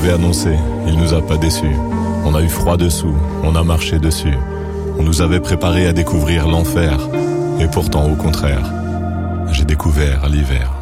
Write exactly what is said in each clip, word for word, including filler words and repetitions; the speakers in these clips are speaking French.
l'avait annoncé, il nous a pas déçus. On a eu froid dessous, on a marché dessus. On nous avait préparé à découvrir l'enfer. Et pourtant, au contraire, j'ai découvert l'hiver.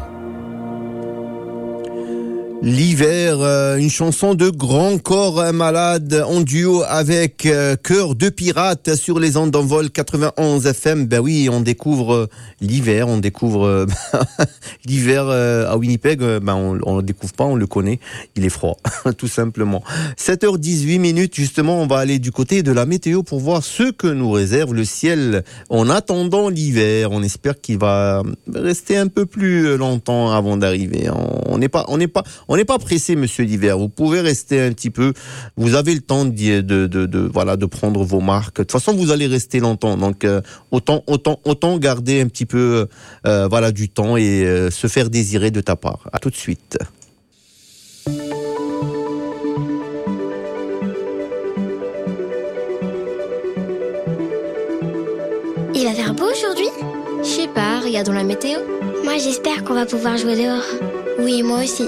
L'hiver, euh, une chanson de Grand Corps Malade en duo avec euh, Cœur de Pirate sur les ondes d'Envol quatre-vingt-onze F M. Ben oui, on découvre euh, l'hiver, on découvre euh, l'hiver euh, à Winnipeg. Euh, ben on, on le découvre pas, on le connaît. Il est froid, tout simplement. sept heures dix-huit minutes, justement, on va aller du côté de la météo pour voir ce que nous réserve le ciel en attendant l'hiver. On espère qu'il va rester un peu plus longtemps avant d'arriver. On n'est pas, on n'est pas On n'est pas pressé, monsieur l'hiver. Vous pouvez rester un petit peu. Vous avez le temps de, de, de, de voilà, de prendre vos marques. De toute façon, vous allez rester longtemps. Donc, euh, autant, autant, autant garder un petit peu, euh, voilà, du temps et euh, se faire désirer de ta part. À tout de suite. Il va faire beau aujourd'hui ? Je sais pas, regardons la météo. Moi, j'espère qu'on va pouvoir jouer dehors. Oui, moi aussi.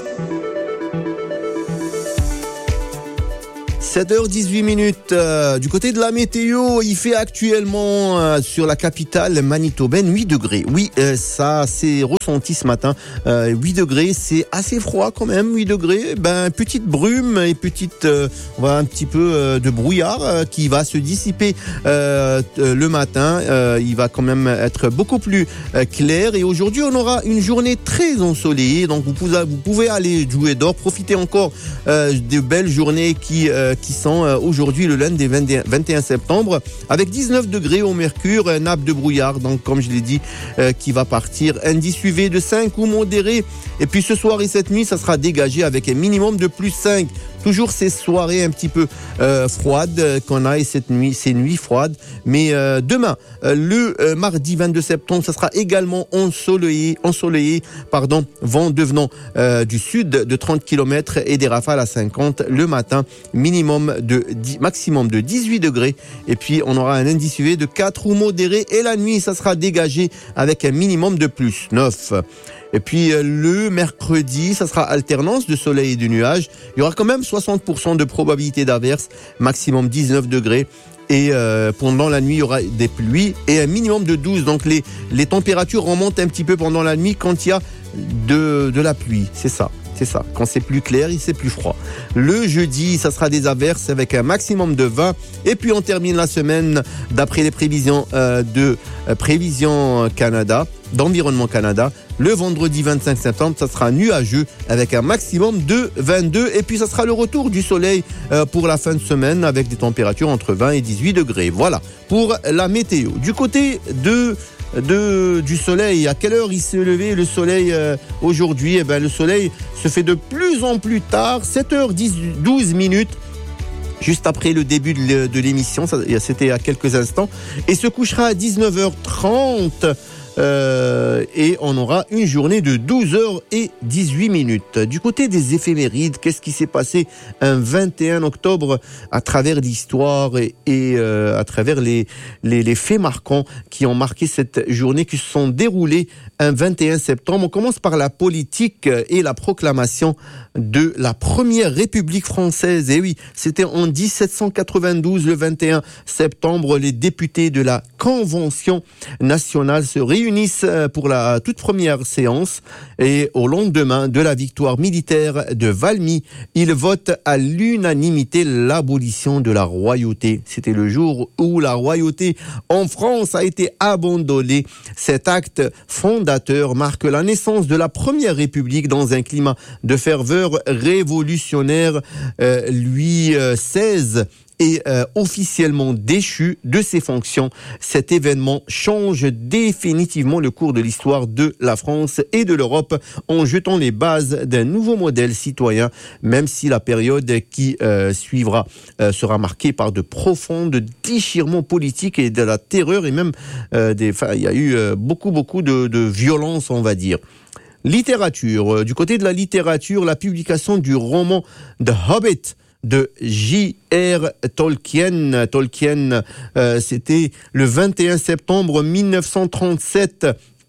sept heures dix-huit minutes. Euh, du côté de la météo, il fait actuellement euh, sur la capitale manitobaine huit degrés. Oui, euh, ça c'est ressenti ce matin. Euh, huit degrés, c'est assez froid quand même. huit degrés, ben petite brume et petite, euh, on va un petit peu euh, de brouillard euh, qui va se dissiper euh, le matin. Euh, il va quand même être beaucoup plus euh, clair. Et aujourd'hui, on aura une journée très ensoleillée. Donc vous pouvez, vous pouvez aller jouer dehors, profiter encore euh, de belles journées qui euh, qui sont euh, aujourd'hui le lundi vingt et un septembre avec dix-neuf degrés au mercure, un nappe de brouillard, donc comme je l'ai dit, euh, qui va partir, indice U V de cinq ou modéré. Et puis ce soir et cette nuit, ça sera dégagé avec un minimum de plus cinq. Toujours ces soirées un petit peu euh, froides euh, qu'on a et cette nuit, ces nuits froides. Mais euh, demain, euh, le euh, mardi vingt-deux septembre, ça sera également ensoleillé, ensoleillé, pardon, vent devenant euh, du sud de trente kilomètres et des rafales à cinquante le matin, minimum de dix, maximum de dix-huit degrés. Et puis on aura un indice U V de quatre ou modéré et la nuit, ça sera dégagé avec un minimum de plus neuf. Et puis le mercredi, ça sera alternance de soleil et de nuages. Il y aura quand même soixante pour cent de probabilité d'averse, maximum dix-neuf degrés. Et euh, pendant la nuit, il y aura des pluies et un minimum de douze. Donc les, les températures remontent un petit peu pendant la nuit quand il y a de, de la pluie. C'est ça. C'est ça. Quand c'est plus clair, c'est plus froid. Le jeudi, ça sera des averses avec un maximum de vingt. Et puis, on termine la semaine d'après les prévisions euh, de euh, Prévision Canada, d'Environnement Canada. Le vendredi vingt-cinq septembre, ça sera nuageux avec un maximum de vingt-deux. Et puis, ça sera le retour du soleil euh, pour la fin de semaine avec des températures entre vingt et dix-huit degrés. Voilà pour la météo. Du côté de... De, du soleil, à quelle heure il s'est levé le soleil euh, aujourd'hui? Eh ben, le soleil se fait de plus en plus tard, sept heures douze minutes, juste après le début de, de l'émission, ça, c'était à quelques instants, et se couchera à dix-neuf heures trente. Euh, et on aura une journée de douze heures dix-huit minutes. Du côté des éphémérides, qu'est-ce qui s'est passé un vingt et un octobre à travers l'histoire et, et euh, à travers les, les, les faits marquants qui ont marqué cette journée, qui se sont déroulés un vingt et un septembre. On commence par la politique et la proclamation de la première République française. Et oui, c'était en dix-sept cent quatre-vingt-douze, le vingt et un septembre, les députés de la Convention nationale se réunissent pour la toute première séance et au lendemain de la victoire militaire de Valmy, ils votent à l'unanimité l'abolition de la royauté. C'était le jour où la royauté en France a été abandonnée. Cet acte fondateur marque la naissance de la première République dans un climat de ferveur révolutionnaire. Euh, Louis seize est euh, officiellement déchu de ses fonctions. Cet événement change définitivement le cours de l'histoire de la France et de l'Europe en jetant les bases d'un nouveau modèle citoyen, même si la période qui euh, suivra euh, sera marquée par de profonds déchirements politiques et de la terreur et même euh, des, enfin, il y a eu euh, beaucoup beaucoup de, de violence, on va dire. Littérature. Du côté de la littérature, la publication du roman The Hobbit de J R Tolkien. Tolkien, euh, c'était le vingt et un septembre mille neuf cent trente-sept.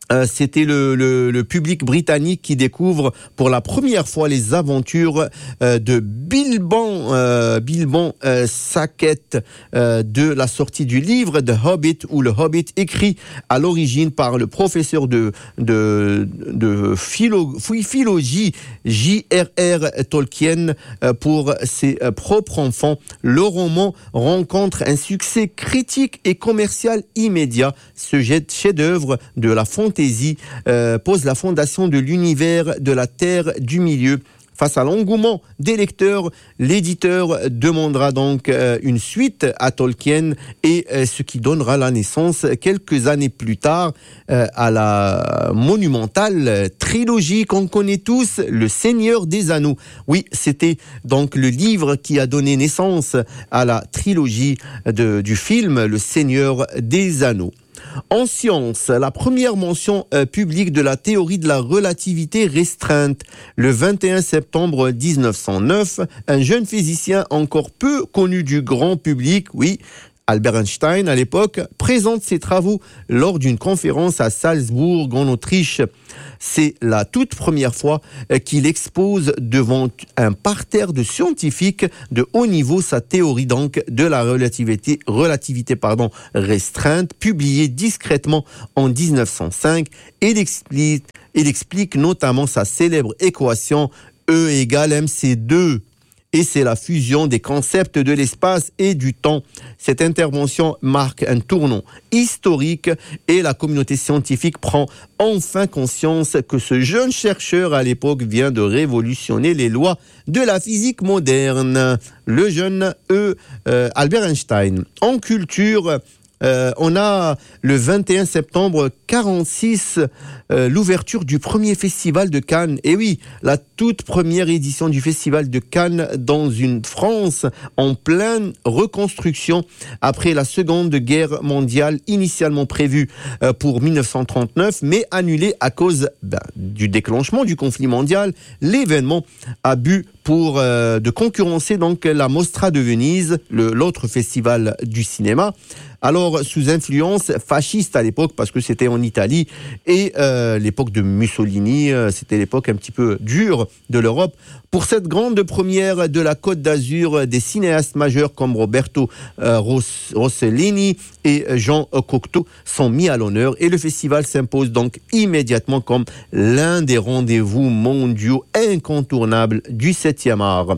Euh, c'était le, le, le public britannique qui découvre pour la première fois les aventures euh, de Bilbon, euh, Bilbon euh, Sackett, euh, de la sortie du livre The Hobbit, ou le Hobbit, écrit à l'origine par le professeur de, de, de philo, philologie J R R Tolkien euh, pour ses euh, propres enfants. Le roman rencontre un succès critique et commercial immédiat. Ce chef-d'œuvre de la fantaisie Euh, pose la fondation de l'univers de la Terre du Milieu. Face à l'engouement des lecteurs, l'éditeur demandera donc euh, une suite à Tolkien, et euh, ce qui donnera la naissance quelques années plus tard euh, à la monumentale trilogie qu'on connaît tous, Le Seigneur des Anneaux. Oui, c'était donc le livre qui a donné naissance à la trilogie de, du film Le Seigneur des Anneaux. En sciences, la première mention euh, publique de la théorie de la relativité restreinte. Le vingt et un septembre dix-neuf cent neuf, un jeune physicien encore peu connu du grand public, oui, Albert Einstein à l'époque, présente ses travaux lors d'une conférence à Salzbourg en Autriche. C'est la toute première fois qu'il expose devant un parterre de scientifiques de haut niveau sa théorie donc de la relativité, relativité pardon, restreinte, publiée discrètement en dix-neuf cent cinq. Il explique, il explique notamment sa célèbre équation E égale M C deux. Et c'est la fusion des concepts de l'espace et du temps. Cette intervention marque un tournant historique, et la communauté scientifique prend enfin conscience que ce jeune chercheur à l'époque vient de révolutionner les lois de la physique moderne. Le jeune E. Euh, Albert Einstein. En culture, Euh, on a le vingt et un septembre quarante-six euh, l'ouverture du premier festival de Cannes. Et oui, la toute première édition du festival de Cannes dans une France en pleine reconstruction après la Seconde Guerre mondiale, initialement prévue euh, pour mille neuf cent trente-neuf, mais annulée à cause ben, du déclenchement du conflit mondial. L'événement a bu pour euh, de concurrencer donc la Mostra de Venise, le, l'autre festival du cinéma. Alors, sous influence fasciste à l'époque, parce que c'était en Italie, et euh, l'époque de Mussolini, euh, c'était l'époque un petit peu dure de l'Europe. Pour cette grande première de la Côte d'Azur, des cinéastes majeurs comme Roberto euh, Ross- Rossellini et Jean Cocteau sont mis à l'honneur, et le festival s'impose donc immédiatement comme l'un des rendez-vous mondiaux incontournables du septième art.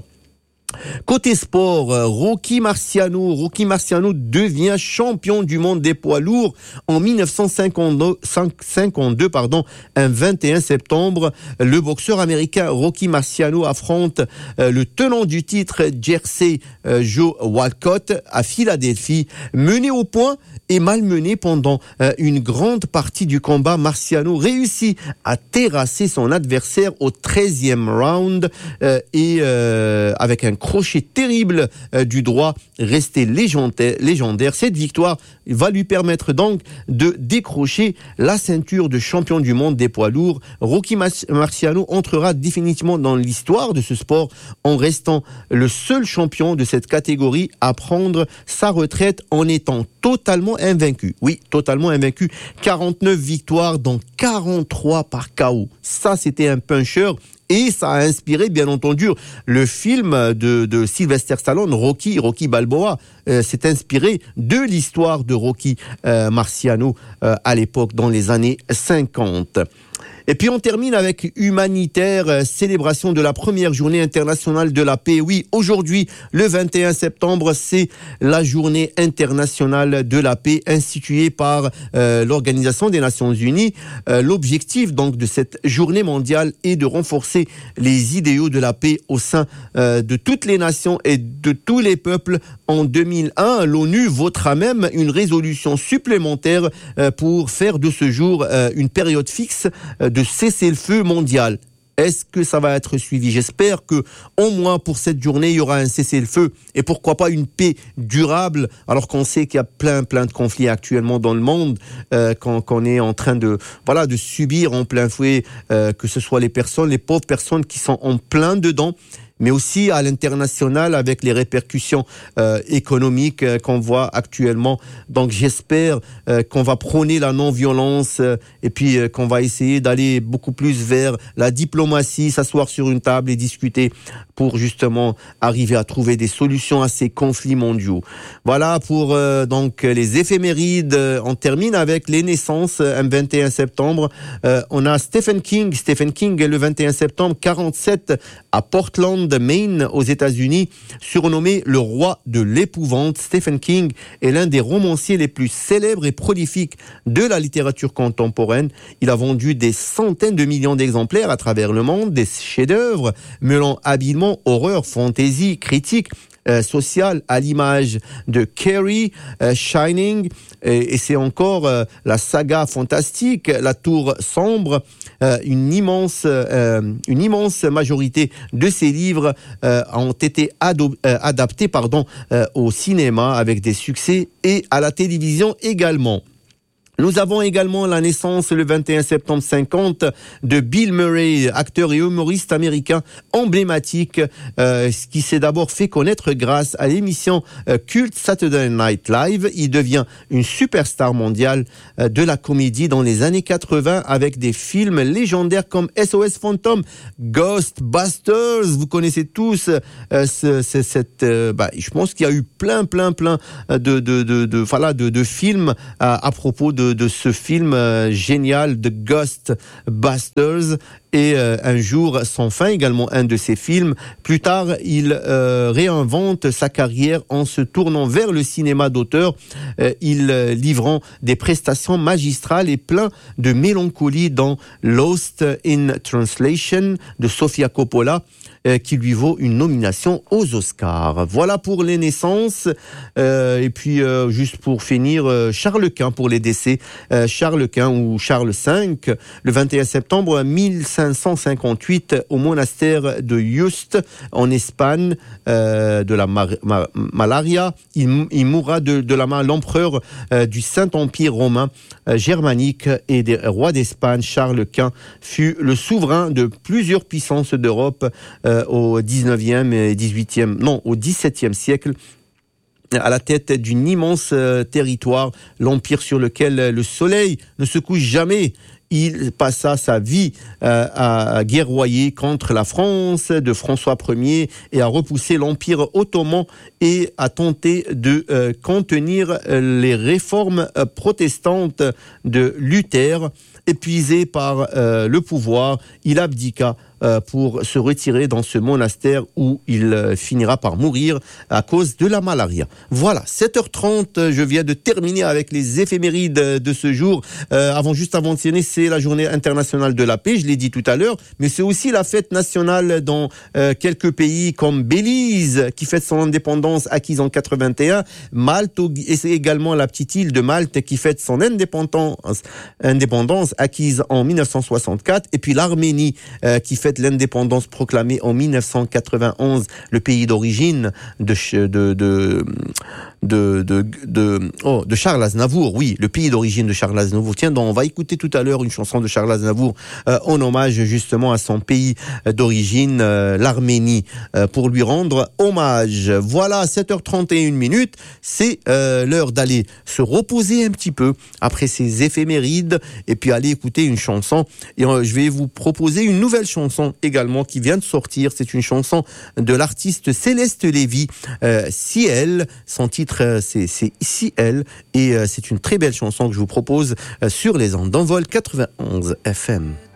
Côté sport, Rocky Marciano, Rocky Marciano devient champion du monde des poids lourds en mille neuf cent cinquante-deux, pardon, un vingt et un septembre. Le boxeur américain Rocky Marciano affronte euh, le tenant du titre Jersey euh, Joe Walcott à Philadelphie. Mené au point et malmené pendant euh, une grande partie du combat, Marciano réussit à terrasser son adversaire au treizième round euh, et euh, avec un crochet terrible euh, du droit resté légendaire, légendaire. Cette victoire va lui permettre donc de décrocher la ceinture de champion du monde des poids lourds. Rocky Marciano entrera définitivement dans l'histoire de ce sport en restant le seul champion de cette catégorie à prendre sa retraite en étant totalement invaincu. Oui, totalement invaincu. quarante-neuf victoires, dont quarante-trois par K O. Ça, c'était un puncher. Et ça a inspiré, bien entendu, le film de, de Sylvester Stallone, Rocky, Rocky Balboa. Euh, s'est inspiré de l'histoire de Rocky euh, Marciano euh, à l'époque, dans les années cinquante. Et puis on termine avec humanitaire, euh, célébration de la première journée internationale de la paix. Oui, aujourd'hui, le vingt et un septembre, c'est la journée internationale de la paix instituée par euh, l'Organisation des Nations Unies. Euh, l'objectif donc de cette journée mondiale est de renforcer les idéaux de la paix au sein euh, de toutes les nations et de tous les peuples. En deux mille un, l'ONU votera même une résolution supplémentaire euh, pour faire de ce jour euh, une période fixe euh, de cessez-le-feu mondial. Est-ce que ça va être suivi? J'espère que, au moins pour cette journée, il y aura un cessez-le-feu et pourquoi pas une paix durable, alors qu'on sait qu'il y a plein, plein de conflits actuellement dans le monde, euh, qu'on, qu'on est en train de, voilà, de subir en plein fouet, euh, que ce soit les personnes, les pauvres personnes qui sont en plein dedans. mais aussi à l'international avec les répercussions euh, économiques euh, qu'on voit actuellement. Donc j'espère euh, qu'on va prôner la non-violence euh, et puis euh, qu'on va essayer d'aller beaucoup plus vers la diplomatie, s'asseoir sur une table et discuter pour justement arriver à trouver des solutions à ces conflits mondiaux. Voilà pour euh, donc les éphémérides. On termine avec les naissances. Un vingt et un septembre, euh, on a Stephen King. Stephen King le vingt et un septembre quarante-sept à Portland, Maine, aux États-Unis, surnommé le roi de l'épouvante. Stephen King est l'un des romanciers les plus célèbres et prolifiques de la littérature contemporaine. Il a vendu des centaines de millions d'exemplaires à travers le monde, des chefs-d'œuvre mêlant habilement horreur, fantaisie, critique, Euh, social, à l'image de Carrie, euh, Shining, et, et c'est encore euh, la saga fantastique, La Tour Sombre. Euh, une immense, euh, une immense majorité de ces livres euh, ont été ado- euh, adaptés, pardon, euh, au cinéma avec des succès et à la télévision également. Nous avons également la naissance le vingt et un septembre cinquante de Bill Murray, acteur et humoriste américain emblématique, euh, qui s'est d'abord fait connaître grâce à l'émission euh, culte Saturday Night Live. Il devient une superstar mondiale euh, de la comédie dans les années quatre-vingts avec des films légendaires comme S O S Phantom, Ghostbusters. Vous connaissez tous euh, ce, ce, cette. Euh, bah, je pense qu'il y a eu plein, plein, plein de de de de, voilà, de, de films à, à propos de de ce film euh, génial de Ghostbusters et euh, Un jour sans fin, également un de ses films. Plus tard, il euh, réinvente sa carrière en se tournant vers le cinéma d'auteur, euh, il euh, livrant des prestations magistrales et plein de mélancolie dans Lost in Translation de Sofia Coppola, euh, qui lui vaut une nomination aux Oscars. Voilà pour les naissances. Euh, et puis, euh, juste pour finir, euh, Charles Quint pour les décès. Euh, Charles Quint ou Charles cinq, le vingt et un septembre mille cinq cent cinquante-huit, au monastère de Yuste, en Espagne, euh, de la mar- ma- malaria. Il, il mourra de, de la main l'empereur euh, du Saint-Empire romain euh, germanique et des rois d'Espagne. Charles Quint fut le souverain de plusieurs puissances d'Europe euh, au dix-neuvième et dix-huitième, non, au dix-septième siècle, à la tête d'une immense euh, territoire, l'empire sur lequel le soleil ne se couche jamais. Il passa sa vie euh, à guerroyer contre la France de François Ier et à repousser l'Empire ottoman et à tenter de euh, contenir les réformes euh, protestantes de Luther. Épuisé par euh, le pouvoir, il abdiqua euh, pour se retirer dans ce monastère où il euh, finira par mourir à cause de la malaria. Voilà, sept heures trente, je viens de terminer avec les éphémérides de ce jour. Euh, avant, juste avant de mentionner, c'est la journée internationale de la paix, je l'ai dit tout à l'heure, mais c'est aussi la fête nationale dans euh, quelques pays comme Belize, qui fête son indépendance acquise en quatre-vingt-un, Malte, et c'est également la petite île de Malte qui fête son indépendance, indépendance acquise en mille neuf cent soixante-quatre, et puis l'Arménie euh, qui fête l'indépendance proclamée en mille neuf cent quatre-vingt-onze, le pays d'origine de de de de de, de, oh, de Charles Aznavour, oui, le pays d'origine de Charles Aznavour. Tiens, donc on va écouter tout à l'heure une chanson de Charles Aznavour euh, en hommage justement à son pays d'origine, euh, l'Arménie, euh, pour lui rendre hommage. Voilà, sept heures trente et une minutes, c'est euh, l'heure d'aller se reposer un petit peu après ces éphémérides et puis aller écouter une chanson. Et euh, je vais vous proposer une nouvelle chanson également qui vient de sortir. C'est une chanson de l'artiste Céleste Lévy, euh, Si Elle. Son titre euh, c'est, c'est Si Elle, et euh, c'est une très belle chanson que je vous propose euh, sur les ondes d'Envol quatre-vingt-onze F M.